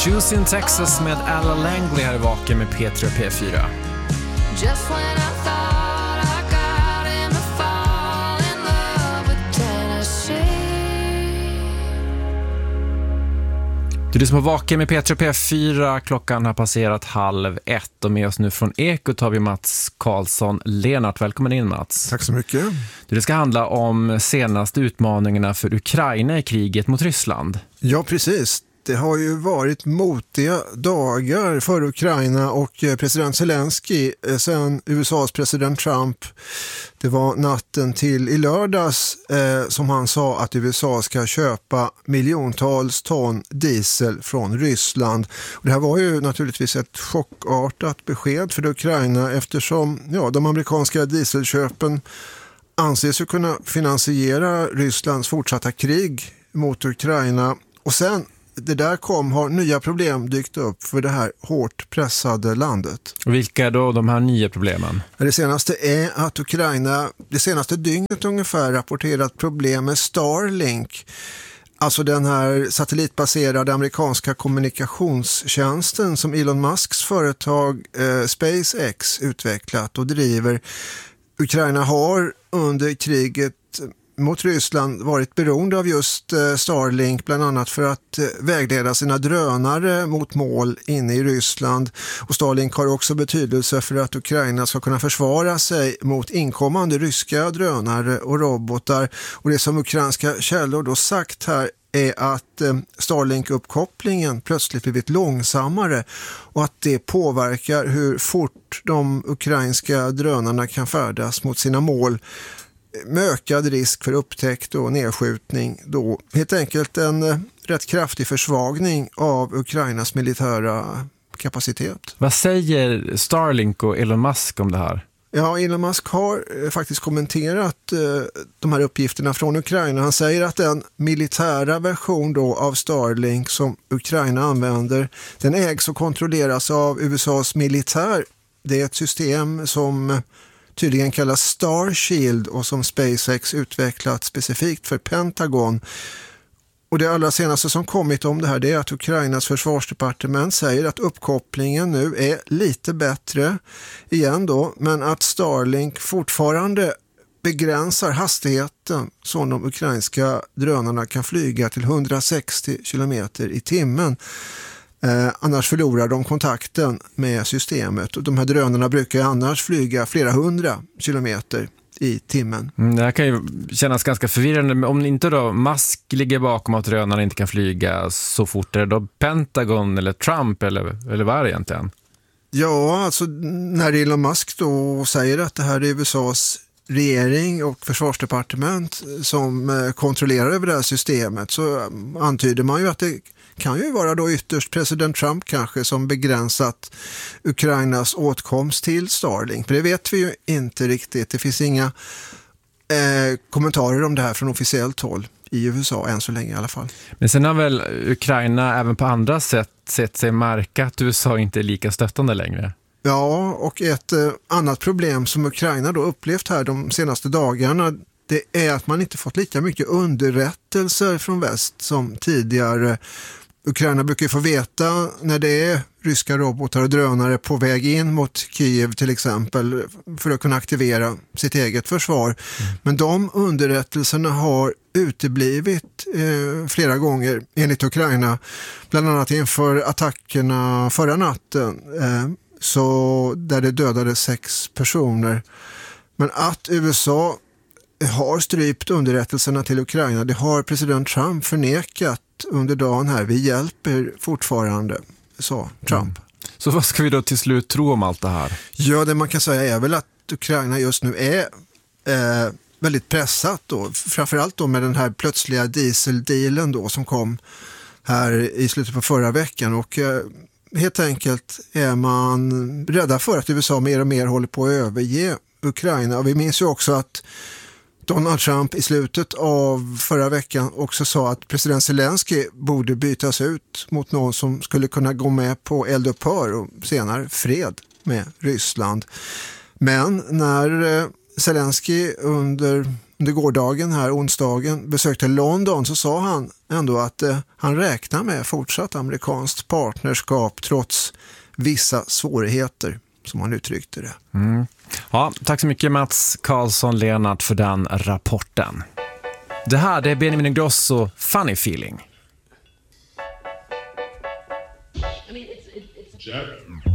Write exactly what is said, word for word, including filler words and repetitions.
Shoes in Texas med Alla Langley här i Vaken med P tre och P fyra. Just when I thought I got him to fall in love with Tennessee. Du är som har Vaken med P tre och P fyra. Klockan har passerat halv ett och med oss nu från Ekot har vi Mats Karlsson Lenart. Välkommen in, Mats. Tack så mycket. Det ska handla om senaste utmaningarna för Ukraina i kriget mot Ryssland. Ja, precis. Det har ju varit motiga dagar för Ukraina och president Zelensky sedan U S A:s president Trump. Det var natten till i lördags eh, som han sa att U S A ska köpa miljontals ton diesel från Ryssland. Och det här var ju naturligtvis ett chockartat besked för Ukraina eftersom ja, de amerikanska dieselköpen anses ju kunna finansiera Rysslands fortsatta krig mot Ukraina. Och sen det där kom har nya problem dykt upp för det här hårt pressade landet. Och vilka är då de här nya problemen? Det senaste är att Ukraina det senaste dygnet ungefär rapporterat problem med Starlink. Alltså den här satellitbaserade amerikanska kommunikationstjänsten som Elon Musks företag eh, SpaceX utvecklat och driver. Ukraina har under kriget mot Ryssland varit beroende av just Starlink bland annat för att vägleda sina drönare mot mål inne i Ryssland. Och Starlink har också betydelse för att Ukraina ska kunna försvara sig mot inkommande ryska drönare och robotar. Och det som ukrainska källor då sagt här är att Starlink-uppkopplingen plötsligt blivit långsammare och att det påverkar hur fort de ukrainska drönarna kan färdas mot sina mål med ökad risk för upptäckt och nedskjutning då. Helt enkelt en eh, rätt kraftig försvagning av Ukrainas militära kapacitet. Vad säger Starlink och Elon Musk om det här? Ja, Elon Musk har eh, faktiskt kommenterat eh, de här uppgifterna från Ukraina. Han säger att den militära version då av Starlink som Ukraina använder, den ägs och kontrolleras av U S A:s militär. Det är ett system som tydligen kallas Star Shield och som SpaceX utvecklat specifikt för Pentagon. Och det allra senaste som kommit om det här det är att Ukrainas försvarsdepartement säger att uppkopplingen nu är lite bättre igen då, men att Starlink fortfarande begränsar hastigheten så de ukrainska drönarna kan flyga till hundrasextio kilometer i timmen. Eh, annars förlorar de kontakten med systemet och de här drönarna brukar annars flyga flera hundra kilometer i timmen. Mm, det här kan ju kännas ganska förvirrande, men om inte då Musk ligger bakom att drönarna inte kan flyga så fort, är det då Pentagon eller Trump eller, eller vad är det egentligen? Ja, alltså när Elon Musk då säger att det här är U S A:s regering och försvarsdepartement som kontrollerar över det här systemet så antyder man ju att det kan ju vara då ytterst president Trump kanske som begränsat Ukrainas åtkomst till Starlink. För det vet vi ju inte riktigt. Det finns inga eh, kommentarer om det här från officiellt håll i U S A än så länge i alla fall. Men sen har väl Ukraina även på andra sätt sett sig märka att U S A inte är lika stöttande längre? Ja, och ett eh, annat problem som Ukraina då upplevt här de senaste dagarna det är att man inte fått lika mycket underrättelser från väst som tidigare. Ukraina brukar få veta när det är ryska robotar och drönare på väg in mot Kiev till exempel för att kunna aktivera sitt eget försvar. Mm. Men de underrättelserna har uteblivit eh, flera gånger enligt Ukraina. Bland annat inför attackerna förra natten eh, så där det dödade sex personer. Men att U S A har strypt underrättelserna till Ukraina, det har president Trump förnekat under dagen här. Vi hjälper fortfarande, sa Trump. Mm. Så vad ska vi då till slut tro om allt det här? Ja, det man kan säga är väl att Ukraina just nu är eh, väldigt pressat då. Framförallt då med den här plötsliga dieseldealen då som kom här i slutet på förra veckan och eh, helt enkelt är man rädda för att U S A mer och mer håller på att överge Ukraina. Och vi minns ju också att Donald Trump i slutet av förra veckan också sa att president Zelensky borde bytas ut mot någon som skulle kunna gå med på eldupphör och senare fred med Ryssland. Men när Zelensky under under gårdagen här, onsdagen, besökte London, så sa han ändå att eh, han räknar med fortsatt amerikanskt partnerskap trots vissa svårigheter, som han uttryckte det. Mm. Ja, tack så mycket Mats Karlsson-Lernart för den rapporten. Det här det är Benjamin Ingrosso, Funny Feeling. I mean, it's, it's, it's...